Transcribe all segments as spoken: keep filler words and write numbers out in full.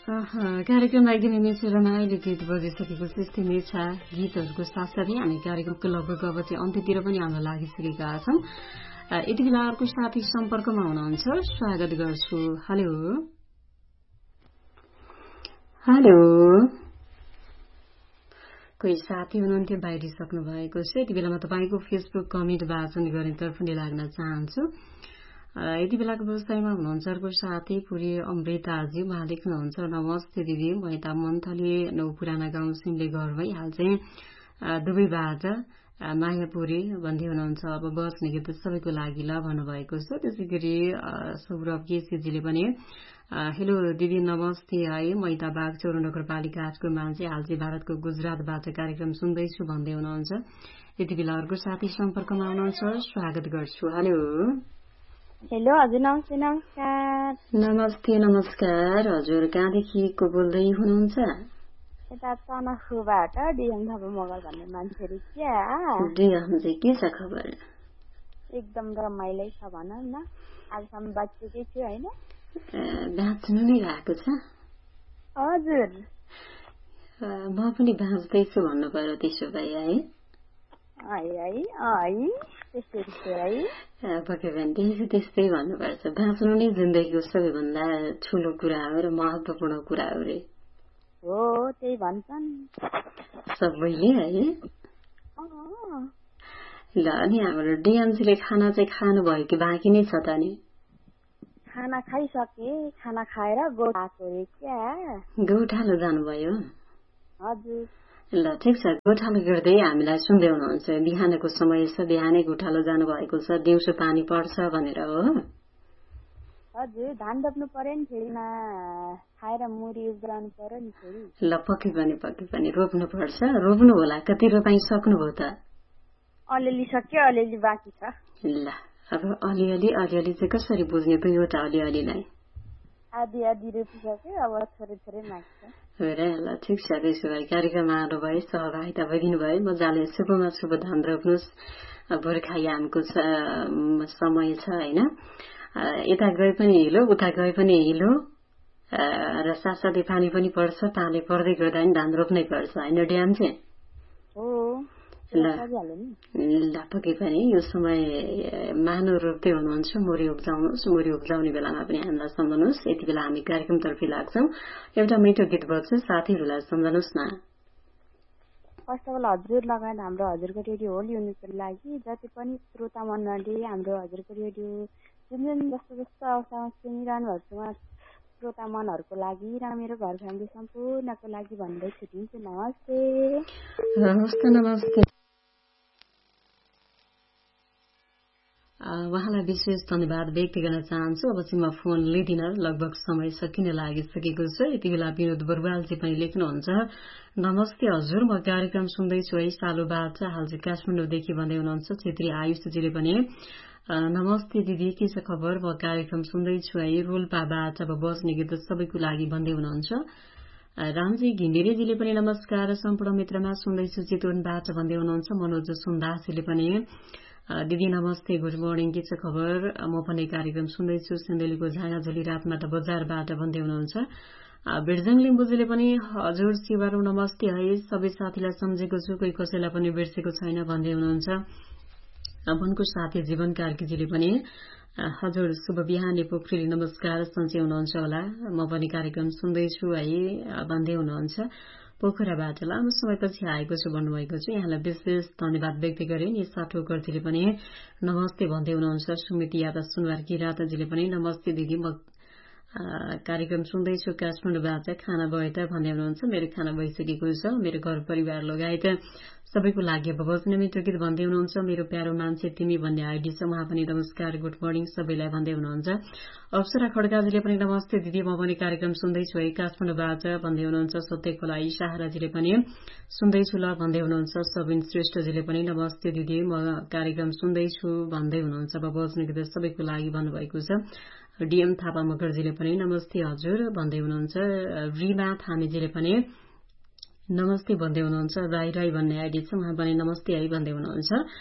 कार्यक्रम एकदमै मिठो रमाइलो गीत बजिसकेको त्यस्तै मिठा गीतहरूको साथसाथै हामी कार्यक्रमको लगभग अब चाहिँ अन्त्यतिर पनि आउन लागिसकेका छौं। यति बेला अर्को साथी सम्पर्कमा हुनुहुन्छ, स्वागत गर्छु। हेलो हेलो कोही साथी हुनुहुन्थ्यो, बाहिरिसक्नु भएको छ। यति बेला म तपाईँको फेसबुक कमेन्ट वाचन गर्नेतर्फ नै लाग्न चाहन्छु। यति बेलाको व्यवसायमा हुनुहुन्छ अर्को साथी पुरी अमृताजी, उहाँ लेख्नुहुन्छ, नमस्ते दिदी, म यता मन्थली नौ पुराना गाउँ सिमले घर भई हाल चाहिँ दुबईबाट मायापुरी भन्दै हुनुहुन्छ। अब बस्ने गीत सबैको लागि ल भन्नुभएको छ। त्यसै गरी सौरभ केसीजीले पनि हेलो दिदी नमस्ते है, म यता बागचौर नगरपालिका आठको मान्छे, हाल चाहिँ भारतको गुजरातबाट कार्यक्रम सुन्दैछु भन्दै हुनुहुन्छ। यति बेला अर्को साथी सम्पर्कमा हुनुहुन्छ, स्वागत गर्छु। हेलो हेलो हजुर, नमस्ते नमस्कार। नमस्ते नमस्कार हजुर, कहाँदेखि को बोल्दै हुनुहुन्छ? यता तनखुबाट डिएम थापा मगर भन्ने मान्छे रे। क्या डिएम चाहिँ के छ खबर? एकदम रमाइलो छ भनौँ न, आजसम्म बाँचेकै छु होइन। बाँच्नु नै भएको छ? हजुर, म पनि बाँच्दैछु भन्नु पर्यो त्यसो भए है। पक्कै पनि त्यही त्यस्तै भन्नुपर्छ। बाँच्नु नै जिन्दगीको सबैभन्दा ठुलो कुरा हो र महत्वपूर्ण कुरा हो रे। हो त्यही भन्छन् सबैले है। ल अनि हाम्रो डिएमसीले खाना चाहिँ खानु भयो कि बाँकी नै छ त? नि खाना खाइसके, खाना खाएर गोठाको रे। क्या गोठालो जानुभयो? हजुर। ल ठिक छ, गोठालो गर्दै हामीलाई सुन्दै हुनुहुन्छ। बिहानको समय छ, बिहानै गोठालो जानुभएको छ, दिउँसो पानी पर्छ भनेर हो? हजुर, धान रोप्नु पर्यो नि, फेरिमा खाएर मुरी उब्जाउनु पर्यो नि फेरि। ल पक्कै पनि पक्कै पनि रोप्नु पर्छ। रोप्नु होला, कति रोपाई सक्नुभयो त? अलिअलि सक्यो, अलिअलि बाँकी छ। ल अब अलिअलि अलिअलि चाहिँ कसरी बुझ्ने दुईवटा अलिअलिलाई? आधी आधी रोपिसक्यो, अब थोरै थोरै बाँकी छ। ल ठिक छ, त्यसो भए कार्यक्रममा आउनु भयो, सहभागिता भइदिनु भयो। मजाले शुभमा शुभ धान रोप्नुहोस्। बर्खायामको समय छ होइन, यता गए पनि हिलो, उता गए पनि हिलो र साथसाथै पानी पनि पर्छ। पानी पर्दै गर्दा नि धान रोप्नै पर्छ होइन ड्याम चाहिँ? ल पक्कै पनि यो समय मानो रोप्दै हुनुहुन्छ, मुरी उब्जाउनुहोस्। मुरी उब्जाउने बेलामा पनि हामीलाई सम्झनुहोस्। यति बेला हामी कार्यक्रमतर्फ लाग्छौँ, एउटा मिठो गीत बज्छ, साथीहरूलाई सम्झनुहोस् न। फर्स्ट अफ अल हजुर लगायत हाम्रो हजुरको रेडियो होल युनिटको लागि जति पनि श्रोता मण्डली हाम्रो हजुरको रेडियो जुन जुन जस्तो जस्तो अवस्थामा सुनिरहनु भएको उहाँ श्रोता मनहरूको लागि र मेरो घर फ्यामिली सम्पूर्णको लागि भन्दै छुट्टिन्छु। नमस्ते। नमस्ते नमस्ते। उहाँलाई विशेष धन्यवाद व्यक्त गर्न चाहन्छु। अब चाहिँ म फोन लिदिन, लगभग समय सकिन लागिसकेको छ। यति बेला विनोद बरुवालजी पनि लेख्नुहुन्छ, नमस्ते हजुर, म कार्यक्रम सुन्दैछु है सालुबाट, हाल चाहिँ काठमाडौँदेखि भन्दै हुनुहुन्छ। छेत्री आयुषजीले पनि नमस्ते दिदी, के छ खबर, म कार्यक्रम सुन्दैछु है रोल्पाबाट, अब बस्ने गीत सबैको लागि भन्दै हुनुहुन्छ। रामजी घिमिरेजीले पनि नमस्कार, सम्पूर्ण मित्रमा सुन्दैछु चितवनबाट भन्दै हुनुहुन्छ। मनोज सुन्दासले पनि दिदी नमस्ते, गुड मर्निङ, के छ खबर, म पनि कार्यक्रम सुन्दैछु सिन्धुलीको झागाझोली रातमाट बजारबाट भन्दै हुनुहुन्छ। बिरजङ लिम्बुजीले पनि हजुर शिवारू नमस्ते है, सबै साथीलाई सम्झेको छु, कोही कसैलाई पनि बिर्सेको छैन भन्दै हुनुहुन्छ। वनको साथी जीवन कार्कीजीले पनि हजुर शुभ बिहानी पोखरेली नमस्कार, सन्चै हुनुहुन्छ होला, म पनि कार्यक्रम सुन्दैछु है भन्दै हुनुहुन्छ। पोखराबाट लामो समयपछि आएको छु भन्नुभएको छ, यहाँलाई विशेष धन्यवाद व्यक्त गरे। निशा ठोकरजीले पनि नमस्ते भन्दै हुनुहुन्छ। सुमिति यादव सुनवार किरातजीले पनि नमस्ते दिदी, म कार्यक्रम सुन्दैछु काठमाडौँबाट, खाना भयो त भन्दै हुनुहुन्छ। मेरो खाना भइसकेको छ, मेरो घर परिवार लगायत सबैको लागि अब बज्ने मिठो गीत भन्दै हुनुहुन्छ। मेरो प्यारो मान्छे तिमी भन्ने आइडी छ, उहाँ पनि नमस्कार गुड मर्निङ सबैलाई भन्दै हुनुहुन्छ। अप्सरा खड्काजीले पनि नमस्ते दिदी, म पनि कार्यक्रम सुन्दैछु है काठमाडौँबाट भन्दै हुनुहुन्छ। सत्यकोला इसाहराजीले पनि सुन्दैछु ल भन्दै हुनुहुन्छ। सबिन श्रेष्ठजीले पनि नमस्ते दिदी, म कार्यक्रम सुन्दैछु भन्दै हुनुहुन्छ। अब बज्ने गीत सबैको लागि भन्नुभएको छ। डीएम थापा मगरजीले पनि नमस्ते हजुर भन्दै हुनुहुन्छ। रिमा थामीजीले पनि नमस्ते भन्दै हुनुहुन्छ। राई राई भन्ने आइडी छ, उहाँ पनि नमस्ते है भन्दै हुनुहुन्छ।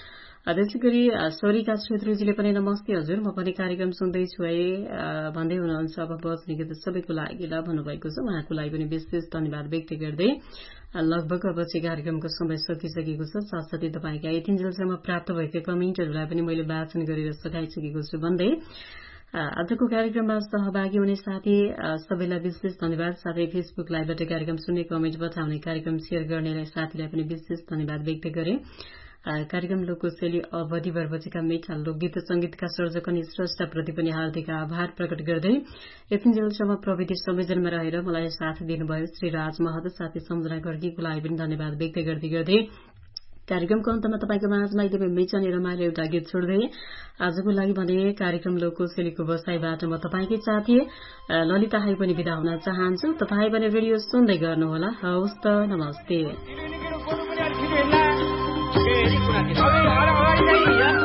त्यसै गरी सरिका छेत्रीजीले पनि नमस्ते हजुर, म पनि कार्यक्रम सुन्दैछु है भन्दै हुनुहुन्छ। अब बज्ने गीत सबैको लागि ल भन्नुभएको छ, उहाँको लागि पनि विशेष धन्यवाद व्यक्त गर्दै लगभग अब चाहिँ कार्यक्रमको समय सकिसकेको छ। साथसाथै तपाईँका यतिन्जेलसम्म प्राप्त भएका कमेन्टहरूलाई पनि मैले वाचन गरेर सघाइसकेको छु भन्दै आजको कार्यक्रममा सहभागी हुने साथी सबैलाई विशेष धन्यवाद। साथै फेसबुक लाइभबाट कार्यक्रम सुन्ने, कमेन्ट पठाउने, कार्यक्रम सेयर गर्नेलाई साथीलाई पनि विशेष धन्यवाद व्यक्त गरे। कार्यक्रम लोकशैली अवधि बजेका मिठा लोकगीत संगीतका सर्जक अनि स्रष्टाप्रति पनि हार्दिक आभार प्रकट गर्दै यतिन्जेलसम्म प्रविधि संयोजनमा रहेर मलाई साथ दिनुभयो श्री राज महत, साथै सम्झना गर्गीको लागि पनि धन्यवाद व्यक्त गर्दै गर्दै कार्यक्रमको अन्तमा तपाईँको माझमा एकदमै मिठो रमाइलो एउटा गीत छोड्दै आजको लागि भने कार्यक्रम लोकशैलीको बसाईबाट म तपाईँकै साथी ललिता हाई पनि बिदा हुन चाहन्छु। तपाईँ पनि रेडियो सुन्दै गर्नुहोला। हवस् त, नमस्ते।